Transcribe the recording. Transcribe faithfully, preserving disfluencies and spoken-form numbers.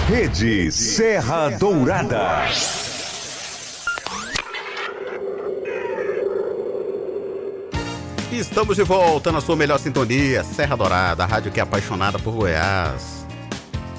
Rede Serra Dourada. Estamos de volta na sua melhor sintonia, Serra Dourada, a rádio que é apaixonada por Goiás.